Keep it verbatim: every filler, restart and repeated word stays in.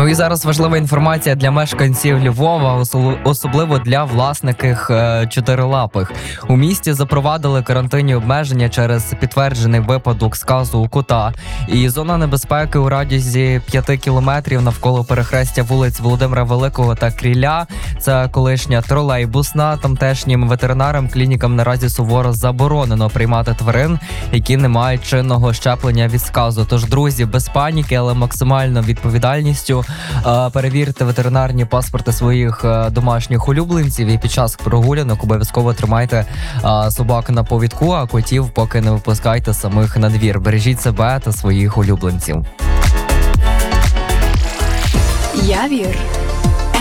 Ну і зараз важлива інформація для мешканців Львова, особливо для власників чотирилапих. У місті запровадили карантинні обмеження через підтверджений випадок сказу у кота. І зона небезпеки у радіусі п'яти кілометрів навколо перехрестя вулиць Володимира Великого та Кріля. Це колишня тролейбусна. Тамтешнім ветеринарам, клінікам наразі суворо заборонено приймати тварин, які не мають чинного щеплення від сказу. Тож, друзі, без паніки, але максимально відповідальністю перевірте ветеринарні паспорти своїх домашніх улюбленців і під час прогулянок обов'язково тримайте собак на повідку, а котів поки не випускайте самих на двір. Бережіть себе та своїх улюбленців. Явір.